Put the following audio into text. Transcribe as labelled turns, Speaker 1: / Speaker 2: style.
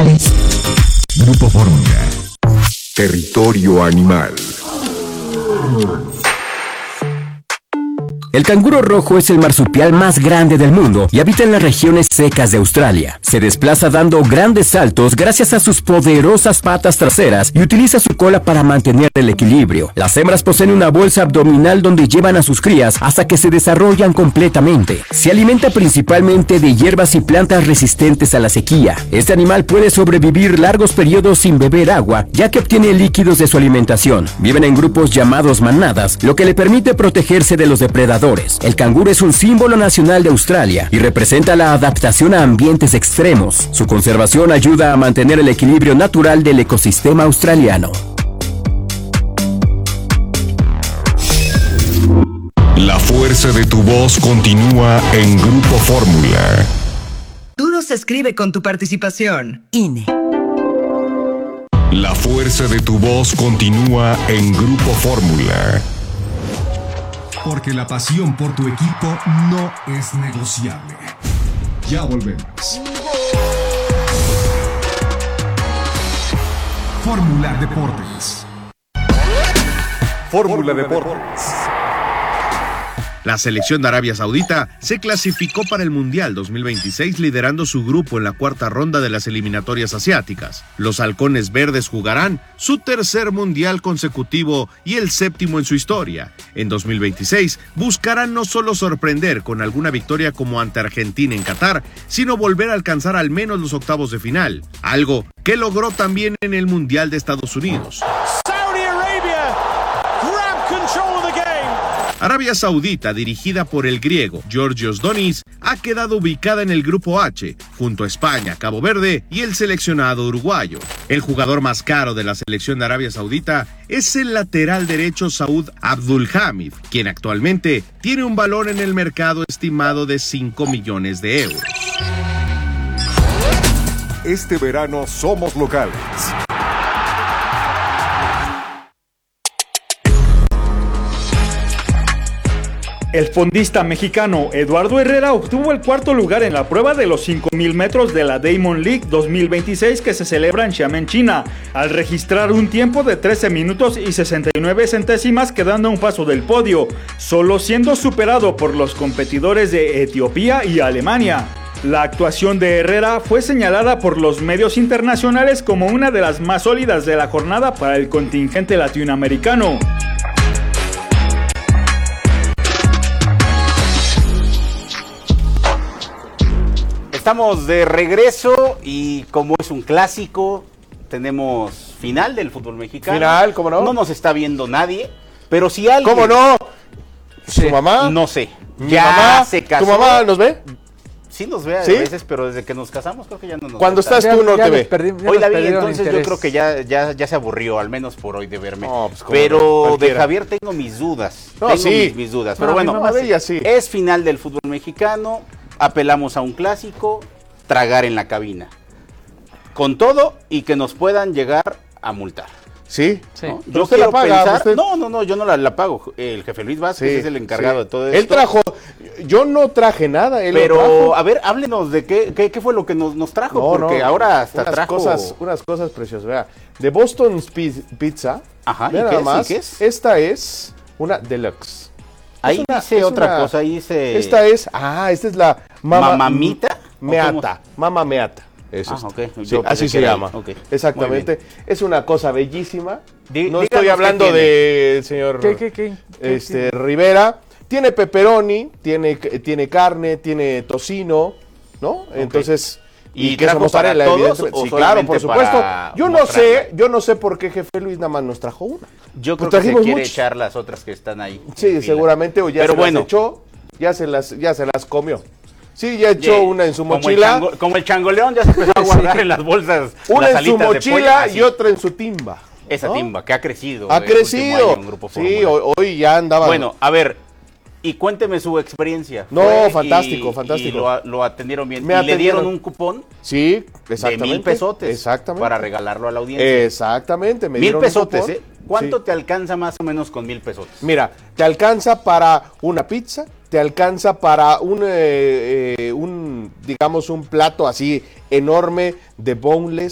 Speaker 1: animales.
Speaker 2: Grupo Fórmula. Territorio animal.
Speaker 3: El canguro rojo es el marsupial más grande del mundo y habita en las regiones secas de Australia. Se desplaza dando grandes saltos gracias a sus poderosas patas traseras y utiliza su cola para mantener el equilibrio. Las hembras poseen una bolsa abdominal donde llevan a sus crías hasta que se desarrollan completamente. Se alimenta principalmente de hierbas y plantas resistentes a la sequía. Este animal puede sobrevivir largos periodos sin beber agua, ya que obtiene líquidos de su alimentación. Viven en grupos llamados manadas, lo que le permite protegerse de los depredadores. El canguro es un símbolo nacional de Australia y representa la adaptación a ambientes extremos. Su conservación ayuda a mantener el equilibrio natural del ecosistema australiano.
Speaker 2: La fuerza de tu voz continúa en Grupo Fórmula.
Speaker 4: Duro se escribe con tu participación.
Speaker 5: INE.
Speaker 2: La fuerza de tu voz continúa en Grupo Fórmula.
Speaker 6: Porque la pasión por tu equipo no es negociable. Ya volvemos. Fórmula Deportes.
Speaker 7: Fórmula Deportes. La selección de Arabia Saudita se clasificó para el Mundial 2026 liderando su grupo en la cuarta ronda de las eliminatorias asiáticas. Los halcones verdes jugarán su tercer Mundial consecutivo y el séptimo en su historia. En 2026 buscarán no solo sorprender con alguna victoria como ante Argentina en Qatar, sino volver a alcanzar al menos los octavos de final, algo que logró también en el Mundial de Estados Unidos. Arabia Saudita, dirigida por el griego Georgios Donis, ha quedado ubicada en el grupo H, junto a España, Cabo Verde y el seleccionado uruguayo. El jugador más caro de la selección de Arabia Saudita es el lateral derecho Saud Abdulhamid, quien actualmente tiene un valor en el mercado estimado de 5 millones de euros.
Speaker 2: Este verano somos locales.
Speaker 8: El fondista mexicano Eduardo Herrera obtuvo el cuarto lugar en la prueba de los 5,000 metros de la Diamond League 2026 que se celebra en Xiamen, China, al registrar un tiempo de 13 minutos y 69 centésimas quedando a un paso del podio, solo siendo superado por los competidores de Etiopía y Alemania. La actuación de Herrera fue señalada por los medios internacionales como una de las más sólidas de la jornada para el contingente latinoamericano.
Speaker 9: Estamos de regreso y como es un clásico, tenemos final del fútbol mexicano.
Speaker 10: Final, ¿cómo no?
Speaker 9: No nos está viendo nadie, pero si alguien...
Speaker 10: ¿Cómo no?
Speaker 9: Sí,
Speaker 10: ¿Tu mamá?
Speaker 9: No sé.
Speaker 10: Ya mamá,
Speaker 9: se casó.
Speaker 10: ¿Tu mamá nos ve?
Speaker 9: Sí nos ve a
Speaker 10: ¿Sí?
Speaker 9: veces, pero desde que nos casamos creo que ya no nos ve.
Speaker 10: Cuando estás tú no te ve.
Speaker 9: Hoy la vi, entonces yo creo que ya se aburrió, al menos por hoy, de verme.
Speaker 10: No, pues,
Speaker 9: pero
Speaker 10: cualquiera.
Speaker 9: de Javier tengo mis dudas.
Speaker 10: No,
Speaker 9: tengo
Speaker 10: sí.
Speaker 9: mis dudas.
Speaker 10: No,
Speaker 9: Pero
Speaker 10: mi
Speaker 9: bueno,
Speaker 10: mamá ve, sí.
Speaker 9: Es final del fútbol mexicano, apelamos a un clásico, tragar en la cabina. Con todo y que nos puedan llegar a multar.
Speaker 10: Sí.
Speaker 9: ¿No?
Speaker 10: Yo
Speaker 9: Yo
Speaker 10: la
Speaker 9: quiero
Speaker 10: paga,
Speaker 9: pensar,
Speaker 10: usted...
Speaker 9: no, yo no la pago. El jefe Luis Vázquez es el encargado de todo esto.
Speaker 10: Él trajo, yo no traje nada, él
Speaker 9: pero
Speaker 10: lo trajo.
Speaker 9: a ver, háblenos de qué fue lo que nos trajo, porque ahora hasta trajo
Speaker 10: unas cosas preciosas, vea. De Boston's Pizza.
Speaker 9: Ajá,
Speaker 10: ¿y
Speaker 9: nada
Speaker 10: más?
Speaker 9: ¿qué es?
Speaker 10: Esta es una deluxe.
Speaker 9: Ahí dice otra cosa, ahí dice...
Speaker 10: Esta es la
Speaker 9: ¿Mamamita?
Speaker 10: Meata, Mama Meata. Eso es.
Speaker 9: Okay.
Speaker 10: Sí, así se llama.
Speaker 9: Okay.
Speaker 10: Exactamente. Es una cosa bellísima. No
Speaker 9: díganos
Speaker 10: estoy hablando del señor
Speaker 8: ¿Qué?
Speaker 10: Rivera. Tiene pepperoni, tiene carne, tiene tocino, ¿no? Okay. Entonces,
Speaker 9: ¿Y
Speaker 10: queso mozzarella, evidentemente. Sí, claro, por supuesto. Yo no sé por qué jefe Luis nada más nos trajo una.
Speaker 9: Yo creo que se quiere echar las otras que están ahí.
Speaker 10: Sí, seguramente, o ya las echó, ya se las comió. Sí, ya echó una en su mochila.
Speaker 9: Como el changoleón ya se empezó a guardar en las bolsas.
Speaker 10: Una
Speaker 9: las
Speaker 10: en su mochila y otra en su timba.
Speaker 9: Esa
Speaker 10: ¿no?
Speaker 9: timba, que ha crecido.
Speaker 10: Ha crecido. Sí, hoy ya andaba.
Speaker 9: Bueno, a ver, y cuénteme su experiencia.
Speaker 10: No, fantástico.
Speaker 9: Y lo atendieron bien. ¿Le dieron un cupón?
Speaker 10: Sí, exactamente.
Speaker 9: De 1,000 pesotes.
Speaker 10: Exactamente.
Speaker 9: Para regalarlo a la audiencia.
Speaker 10: Exactamente.
Speaker 9: 1,000 pesotes, ¿eh? ¿Cuánto te alcanza más o menos con 1,000 pesotes?
Speaker 10: Mira, te alcanza para una pizza, te alcanza para digamos, un plato así enorme de boneless